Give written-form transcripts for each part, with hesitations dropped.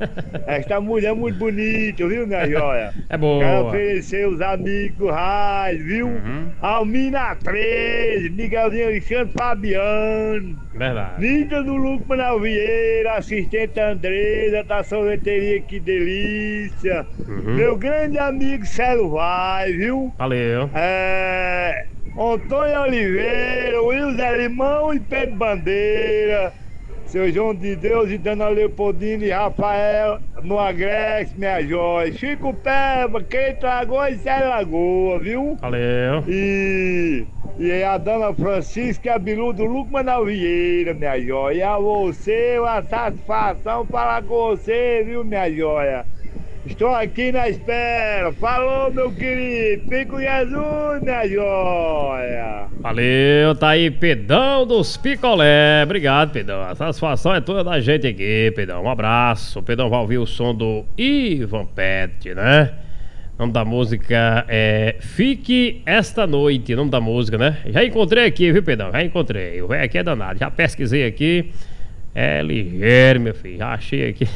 Esta mulher é muito bonita, viu, minha joia? É Quero boa. oferecer os amigos do Raiz, viu? Uhum. Almina 13, Miguelzinho Alexandre Fabiano, Verdade. Nita do Luco Manuel Vieira, assistente Andresa, da sorveteria Que Delícia. Uhum. Meu grande amigo Célio Vai, viu? Valeu. Antônio Oliveira, Wilson Limão e Pedro Bandeira. Seu João de Deus e Dona Leopoldina e Rafael no Agreste, minha joia. Chico Peba, Keito Lagoa e Célio Lagoa, viu? Valeu. E a Dona Francisca e a Bilu do Luco Manuel Vieira, minha joia. E a você, uma satisfação falar com você, viu, minha joia? Estou aqui na espera. Falou, meu querido. Fique com Jesus, minha joia. Valeu, tá aí, Pedão dos Picolé. Obrigado, Pedão. A satisfação é toda da gente aqui, Pedão. Um abraço. O Pedão vai ouvir o som do Ivan Pet, né? O nome da música é Fique Esta Noite. O nome da música, né? Já encontrei aqui, viu, Pedão? Já encontrei. O velho aqui é danado. Já pesquisei aqui. É ligeiro, meu filho. Já achei aqui.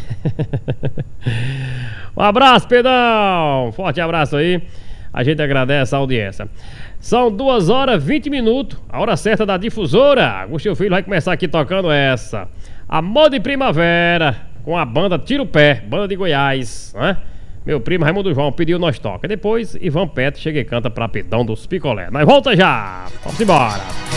Um abraço, Pedão. Forte abraço aí. A gente agradece a audiência. São 2h20. A hora certa da difusora. Agostinho Filho vai começar aqui tocando essa. Amor de Primavera. Com a banda Tiro Pé. Banda de Goiás, né? Meu primo Raimundo João pediu, nós toca. Depois, Ivan Pet chega e canta pra Pedão dos Picolé. Nós volta já. Vamos embora.